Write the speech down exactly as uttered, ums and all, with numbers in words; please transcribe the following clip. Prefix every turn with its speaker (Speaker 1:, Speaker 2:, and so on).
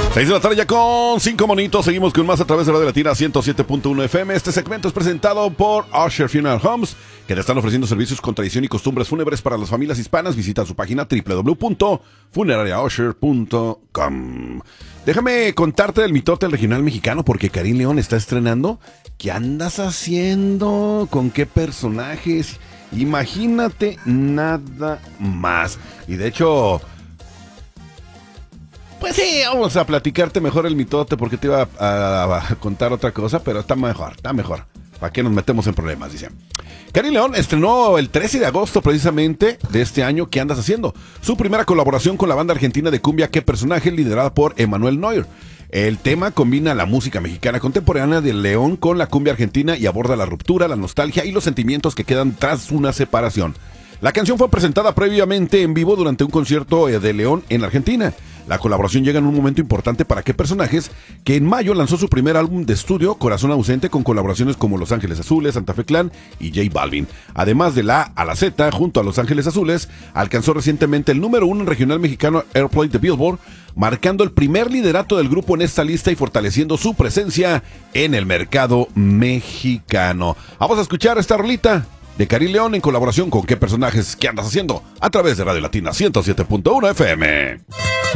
Speaker 1: seis de la tarde ya con cinco monitos. Seguimos con más a través de Radio Latina ciento siete punto uno F M. Este segmento es presentado por Usher Funeral Homes, que te están ofreciendo servicios con tradición y costumbres fúnebres para las familias hispanas. Visita su página doble u doble u doble u punto funeraria usher punto com. Déjame contarte del mitote del regional mexicano, porque Karim León está estrenando. ¿Qué andas haciendo? ¿Con qué personajes? Imagínate nada más. Y de hecho... Pues sí, vamos a platicarte mejor el mitote, porque te iba a, a contar otra cosa, pero está mejor, está mejor. ¿Para qué nos metemos en problemas? Dice. Karim León estrenó el trece de agosto precisamente de este año ¿Qué andas haciendo? Su primera colaboración con la banda argentina de cumbia ¿Qué personaje? Liderada por Emanuel Neuer. El tema combina la música mexicana contemporánea de León con la cumbia argentina y aborda la ruptura, la nostalgia y los sentimientos que quedan tras una separación. La canción fue presentada previamente en vivo durante un concierto de León en Argentina. La colaboración llega en un momento importante para Qué personajes, que en mayo lanzó su primer álbum de estudio, Corazón Ausente, con colaboraciones como Los Ángeles Azules, Santa Fe Clan y J Balvin. Además de la A a la Z, junto a Los Ángeles Azules, alcanzó recientemente el número uno en regional mexicano Airplay de Billboard, marcando el primer liderato del grupo en esta lista y fortaleciendo su presencia en el mercado mexicano. Vamos a escuchar esta rolita de Karim León en colaboración con Qué personajes, ¿Qué andas haciendo? A través de Radio Latina ciento siete punto uno F M.